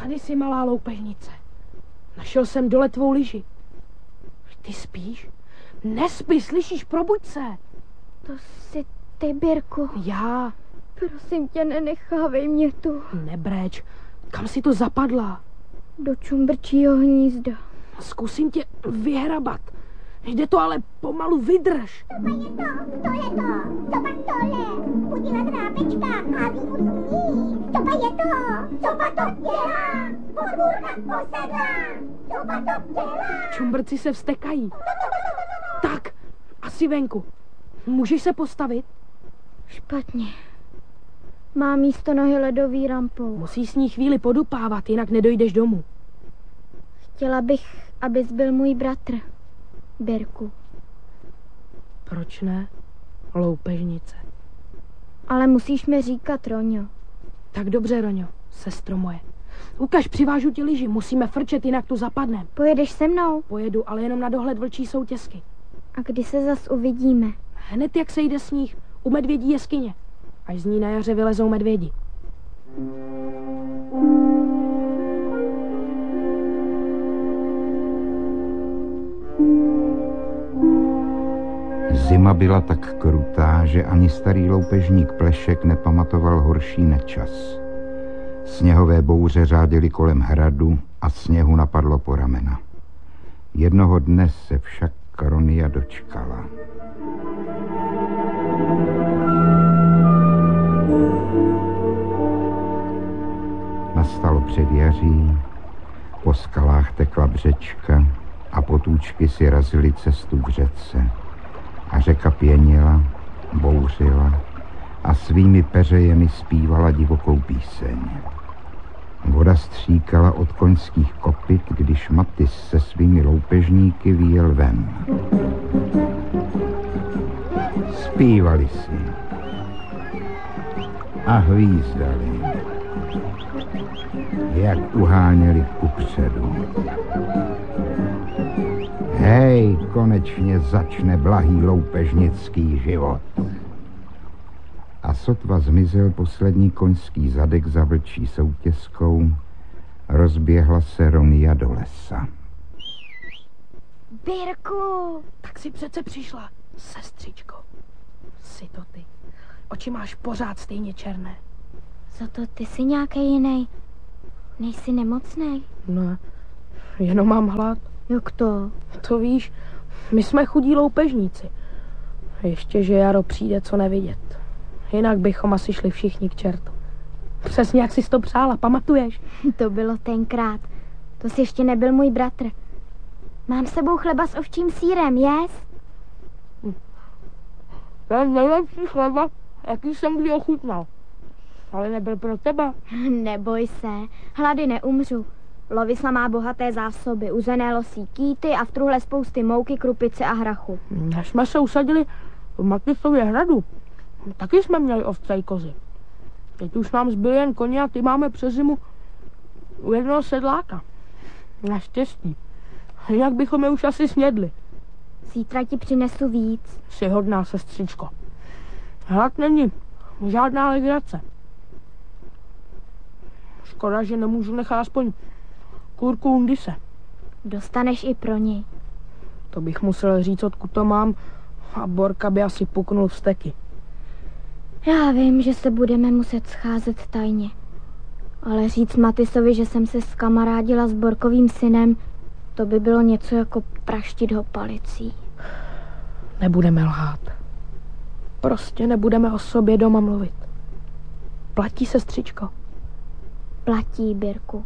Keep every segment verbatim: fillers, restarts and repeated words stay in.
Tady si, malá loupežnice. Našel jsem dole tvou lyži. Ty spíš? Nespí, slyšíš, probuď se. To jsi ty, Birku. Já. Prosím tě, nenechávej mě tu. Nebreč, kam jsi to zapadla? Do čumbrčího hnízda. Zkusím tě vyhrabat. Jde to, ale pomalu vydrž. To je to, to je to, to pak tohle. Budila trápečka a výmuzní. To je to, co pa to dělá. Podvůrka posedla. To pa to dělá. Čumbrci se vstekají. Tak, asi venku. Můžeš se postavit? Špatně. Má místo nohy ledový rampou. Musíš s ní chvíli podupávat, jinak nedojdeš domů. Chtěla bych, abys byl můj bratr, Birku. Proč ne, loupežnice? Ale musíš mi říkat, Roňo. Tak dobře, Roňo, sestro moje. Ukaž, přivážu ti lyži, musíme frčet, jinak tu zapadnem. Pojedeš se mnou? Pojedu, ale jenom na dohled vlčí soutězky. A kdy se zas uvidíme? Hned jak sejde sníh, u medvědí jeskyně. Až z ní na jaře vylezou medvědi. Zima byla tak krutá, že ani starý loupežník Plešek nepamatoval horší nečas. Sněhové bouře řádily kolem hradu a sněhu napadlo po ramena. Jednoho dne se však Kronia dočkala. Nastalo předjaří, po skalách tekla břečka a potůčky si razily cestu k řece. A řeka pěnila, bouřila a svými peřejemi zpívala divokou píseň. Voda stříkala od koňských kopyt, když Matys se svými loupežníky vyjel ven. Zpívali si a hvízdali, jak uháněli kupředu. Hej, konečně začne blahý loupežnický život. A sotva zmizel poslední koňský zadek za vlčí soutězkou, rozběhla se Ronia do lesa. Birku! Tak si přece přišla, sestřičko. Jsi to ty. Oči máš pořád stejně černé. Za to ty jsi nějaký jiný. Nejsi nemocnej? Ne, jenom mám hlad. Jak to? To víš, my jsme chudí loupežníci. Ještě, že jaro přijde, co nevidět. Jinak bychom asi šli všichni k čertu. Přesně jak jsi to přála, pamatuješ? To bylo tenkrát. To jsi ještě nebyl můj bratr. Mám s sebou chleba s ovčím sýrem, jes? To je nejlepší chleba, jaký jsem kdy ochutnal. Ale nebyl pro tebe. Neboj se, hlady neumřu. Lovisla má bohaté zásoby, uzené losí kýty a v truhle spousty mouky, krupice a hrachu. Až jsme se usadili v Matysově hradu, taky jsme měli ovce i kozy. Teď už nám zbyly jen koně a ty máme přes zimu u jednoho sedláka. Naštěstí. Jinak bychom je už asi snědli. Zítra ti přinesu víc. Jsi hodná, sestřičko. Hlad není žádná legrace. Škoda, že nemůžu nechat aspoň kurku Undise. Dostaneš i pro něj. To bych musel říct, odkud to mám, a Borka by asi puknul vzteky. Já vím, že se budeme muset scházet tajně. Ale říct Matysovi, že jsem se skamarádila s Borkovým synem, to by bylo něco jako praštit ho palicí. Nebudeme lhát. Prostě nebudeme o sobě doma mluvit. Platí, sestřičko? Platí, Birku.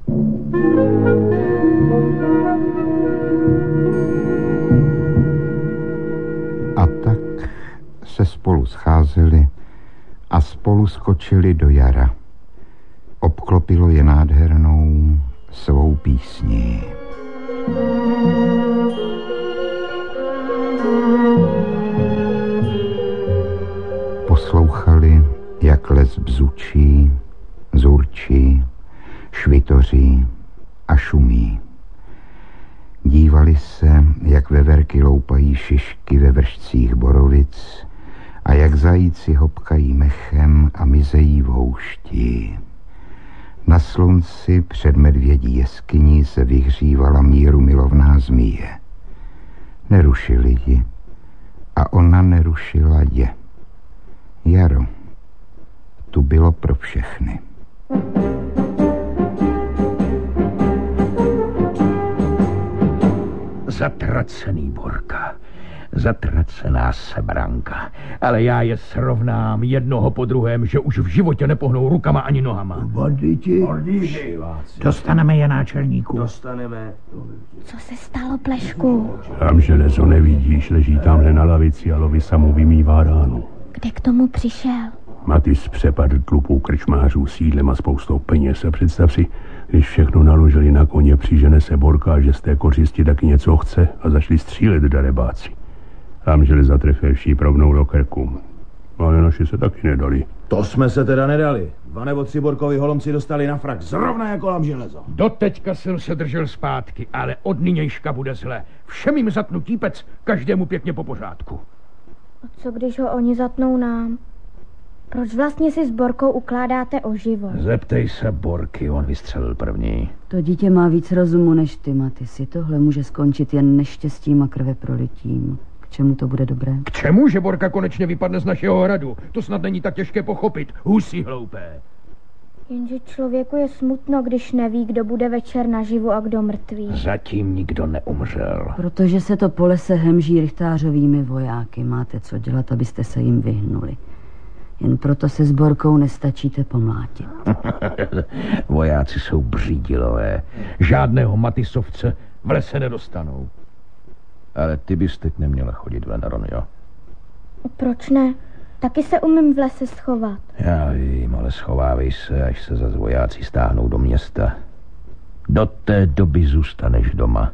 A tak se spolu scházeli a spolu skočili do jara. Obklopilo je nádhernou svou písní. Poslouchali, jak les bzučí, zurčí, švitoří a šumí. Dívali se, jak veverky loupají šišky ve vršcích borovic a jak zajíci hopkají mechem a mizejí v houšti. na slunci před medvědí jeskyní se vyhřívala míru milovná zmije. Nerušili ji a ona nerušila je. Jaro tu bylo pro všechny. Zatracený Borka, zatracená sebranka, ale já je srovnám jednoho po druhém, že už v životě nepohnou rukama ani nohama. Banditi? Dostaneme je, náčelníku. Dostaneme. Co se stalo, Plešku? Tam železo nevidíš, leží tamhle na lavici a lovi samu vymývá ránu. Kde k tomu přišel? Matis přepadl tlupou krčmářů sídlem a spoustou peněz. A představ si, když všechno naložili na koně, přižene se Borka, že z té kořisti taky něco chce a začali střílet darebáci. Tam železa trefější provnou do krku. Ale naši se taky nedali. To jsme se teda nedali. Dva nebo tři Borkovi holomci dostali na frak, zrovna jako Lam železo. Doteďka jsem se držel zpátky, ale od nynějška bude zle. Všem jim zatnu típec, každému pěkně po pořádku. A co když ho oni zatnou nám? Proč vlastně si s Borkou ukládáte o život? Zeptej se Borky, on vystřelil první. To dítě má víc rozumu než ty, Matisi. Tohle může skončit jen neštěstím a krveprolitím. K čemu to bude dobré? K čemu, že Borka konečně vypadne z našeho hradu? To snad není tak těžké pochopit. Husí hloupé. Jenže člověku je smutno, když neví, kdo bude večer naživu a kdo mrtvý. Zatím nikdo neumřel. Protože se to po lese hemží rychtářovými vojáky. Máte co dělat, abyste se jim vyhnuli. Jen proto se s Borkou nestačíte pomlátit. Vojáci jsou břídilové. Žádného Matisovce v lese nedostanou. Ale ty bys teď neměla chodit ven, Ronjo. Proč ne? Taky se umím v lese schovat. Já vím, ale schovávej se, až se zas vojáci stáhnou do města. Do té doby zůstaneš doma.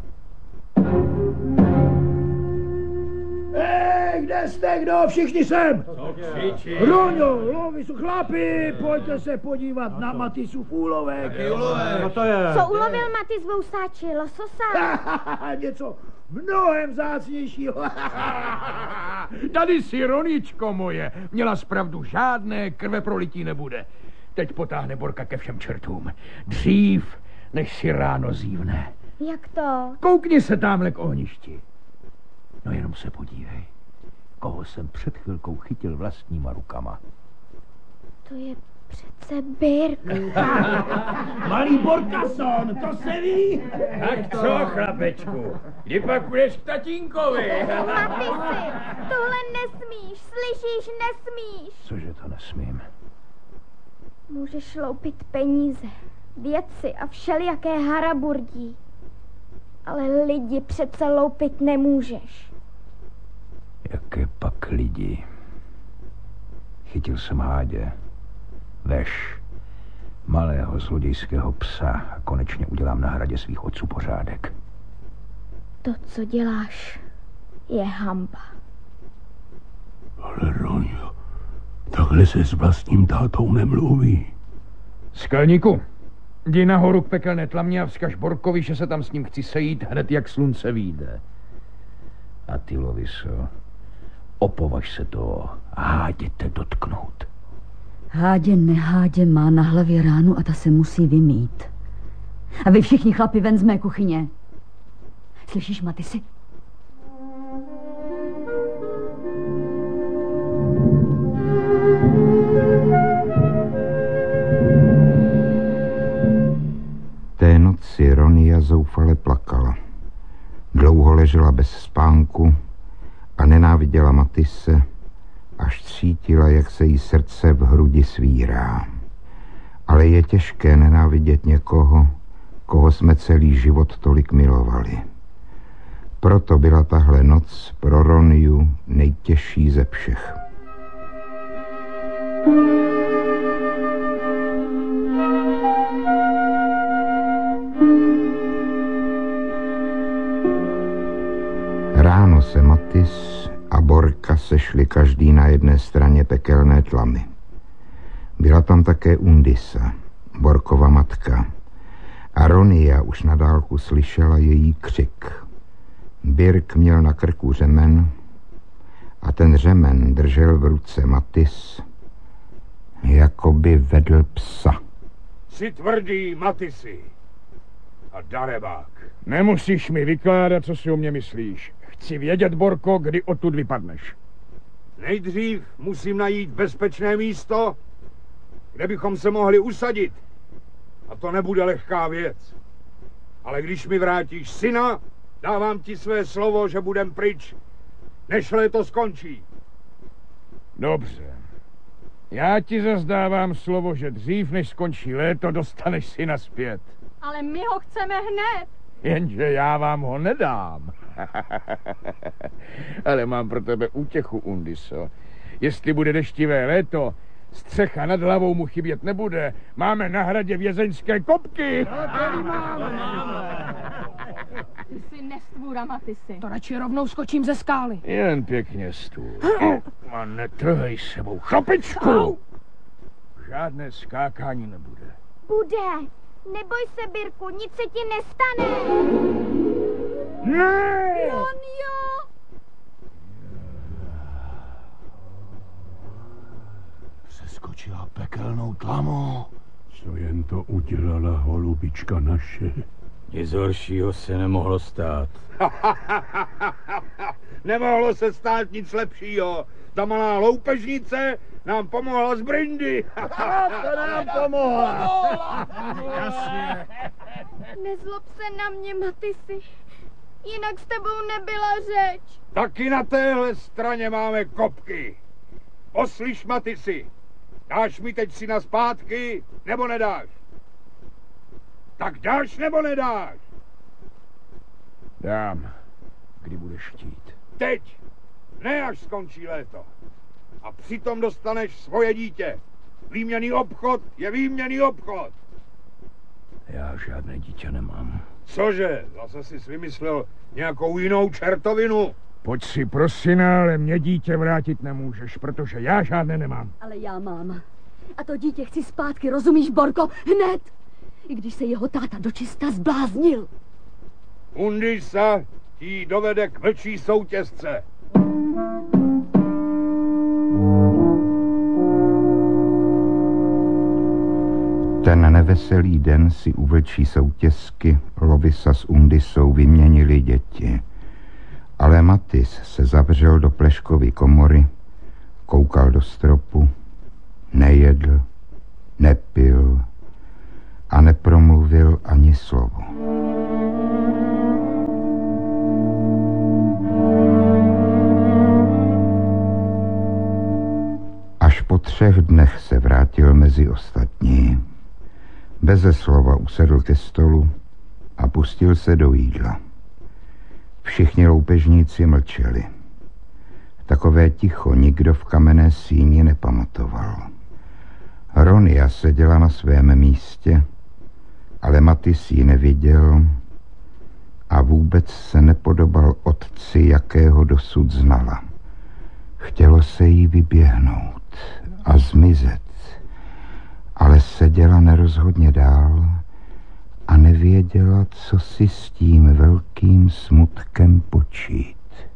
Hej, kde jste, kdo? Všichni sem! Roňo, lovi jsou chlapi, pojďte se podívat na Matisův úlovek. No to je. Co ulovil Matis vousáči? Lososa? Něco mnohem vzácnějšího. Tady si, Roničko moje, měla zpravdu, žádné krveprolití nebude. Teď potáhne Borka ke všem čertům. Dřív, než si ráno zívne. Jak to? Koukni se tamhle k ohništi. No jenom se podívej, koho jsem před chvilkou chytil vlastníma rukama. To je přece Birk. Malý Borkason, to se ví. Tak co, chlapečku, kdy pak budeš k tatínkovi? Matisi, tohle nesmíš, slyšíš, nesmíš. Cože to nesmím? Můžeš loupit peníze, věci a všelijaké haraburdí. Ale lidi přece loupit nemůžeš. Jaké pak lidi? Chytil jsem Hádě, veš, malého zlodějského psa a konečně udělám na hradě svých otců pořádek. To, co děláš, je hanba. Ale Roňo, takhle se s vlastním tátou nemluví. Skalníku, jdi nahoru k pekelné tlamě a vzkaž Borkovi, že se tam s ním chci sejít hned, jak slunce vyjde. A ty, Loviso, opovaž se toho Hádě dotknout. Hádě nehádě má na hlavě ránu a ta se musí vymít. A vy všichni chlapi ven z mé kuchyně. Slyšíš, Matisi? Té noci Ronia zoufale plakala. Dlouho ležela bez spánku a nenáviděla Matise, až cítila, jak se jí srdce v hrudi svírá. Ale je těžké nenávidět někoho, koho jsme celý život tolik milovali. Proto byla tahle noc pro Roniu nejtěžší ze všech. Ráno se Matis a Borka sešli každý na jedné straně pekelné tlamy. Byla tam také Undisa, Borkova matka, a Ronia už na dálku slyšela její křik. Birk měl na krku řemen a ten řemen držel v ruce Matis, jako by vedl psa. Jsi tvrdý, Matisy. A darebák. Nemusíš mi vykládat, co si o mě myslíš. Chci vědět, Borko, kdy odtud vypadneš. Nejdřív musím najít bezpečné místo, kde bychom se mohli usadit. A to nebude lehká věc. Ale když mi vrátíš syna, dávám ti své slovo, že budem pryč, než léto skončí. Dobře. Já ti zas dávám slovo, že dřív, než skončí léto, dostaneš syna zpět. Ale my ho chceme hned. Jenže já vám ho nedám. Ale mám pro tebe útěchu, Undiso. Jestli bude deštivé léto, střecha nad hlavou mu chybět nebude. Máme na hradě vězeňské kopky. Ty jsi nestvůra, Matisy. To radši rovnou skočím ze skály. Jen pěkně stůl. A netrhej sebou chlopičku. Žádné skákání nebude. Bude. Neboj se, Birku, nic se ti nestane. Ne! Ronjo! Přeskočila pekelnou tlamu. Co jen to udělala holubička naše. Nic horšího se nemohlo stát. Nemohlo se stát nic lepšího. Ta malá loupežnice nám pomohla z Brindy. To nám pomohla. Jasně. Nezlob se na mě, Matisy. Jinak s tebou nebyla řeč. Taky na téhle straně máme kopky. Poslyš, Matisy, dáš mi teď syna zpátky, nebo nedáš? Tak dáš, nebo nedáš? Dám, kdy budeš chtít. Teď, ne až skončí léto. A přitom dostaneš svoje dítě. Výměnný obchod je výměnný obchod. Já žádné dítě nemám. Cože, zase jsi vymyslel nějakou jinou čertovinu? Pojď si pro syna, ale mě dítě vrátit nemůžeš, protože já žádné nemám. Ale já mám. A to dítě chci zpátky, rozumíš, Borko? Hned! I když se jeho táta dočista zbláznil. Undisa ti dovede k vlčí soutězce. Ten neveselý den si u vlčí soutězky Lovisa s Undisou vyměnili děti. Ale Matis se zavřel do pleškovy komory, koukal do stropu, nejedl, nepil a nepromluvil ani slovo. Až po třech dnech se vrátil mezi ostatní. Beze slova usedl ke stolu a pustil se do jídla. Všichni loupežníci mlčeli. Takové ticho nikdo v kamenné síni nepamatoval. Ronia seděla na svém místě, ale Matis ji neviděl a vůbec se nepodobal otci, jakého dosud znala. Chtělo se jí vyběhnout a zmizet, ale seděla nerozhodně dál a nevěděla, co si s tím velkým smutkem počít.